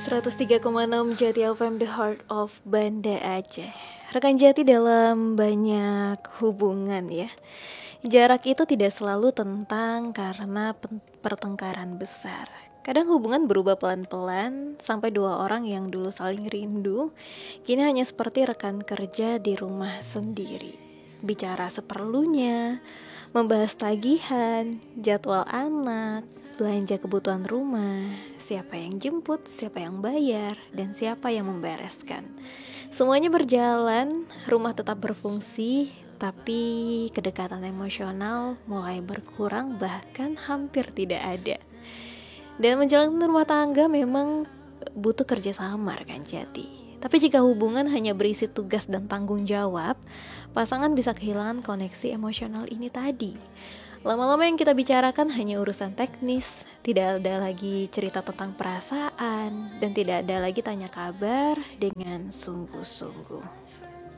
103,6 Jati FM, The Heart of Banda Aceh. Rekan Jati, dalam banyak hubungan ya, jarak itu tidak selalu tentang karena pertengkaran besar. Kadang hubungan berubah pelan-pelan sampai dua orang yang dulu saling rindu kini hanya seperti rekan kerja di rumah sendiri. Bicara seperlunya, membahas tagihan, jadwal anak, belanja kebutuhan rumah, siapa yang jemput, siapa yang bayar, dan siapa yang membereskan. Semuanya berjalan, rumah tetap berfungsi, tapi kedekatan emosional mulai berkurang, bahkan hampir tidak ada. Dan menjalankan rumah tangga memang butuh kerjasama, kan Jati. Tapi jika hubungan hanya berisi tugas dan tanggung jawab, pasangan bisa kehilangan koneksi emosional ini tadi. Lama-lama yang kita bicarakan hanya urusan teknis, tidak ada lagi cerita tentang perasaan, dan tidak ada lagi tanya kabar dengan sungguh-sungguh.